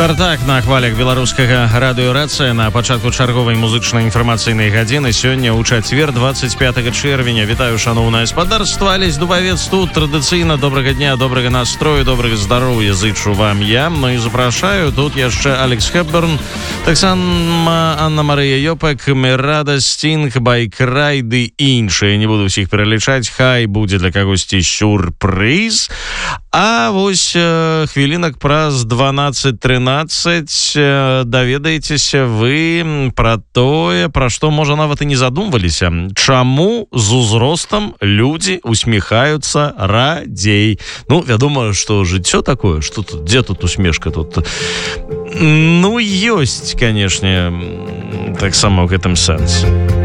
Тартак на хвалях беларускага радыёрацыя на пачатку чарговай музычнай інфармацыйнай гадзіны сёння ў чацвер 25 чэрвеня. Вітаю, шаноўнае спадарства. Алесь Дубавец тут традыцыйна. Добрага дня, добрага настрою, добрага здароўя зычу вам я. Ну і запрашаю тут яшчэ Алекс Хепберн, таксама Анна-Марыя Ёпак, Мерада, Стінг, Байкрай ды іншыя. Не буду ўсіх пералічаць, хай будзе для кагосьці сюрпрыз. А вось хвілінак праз 12:13 даведаецеся вы пра тое, пра што, можа, нават і не задумваліся. Чаму з узростам людзі усміхаюцца радзей? Ну, вядома, што жыццё такое, што тут, дзе тут усмешка тут? Ну, ёсць, канешне, таксама ў гэтым сэнсе.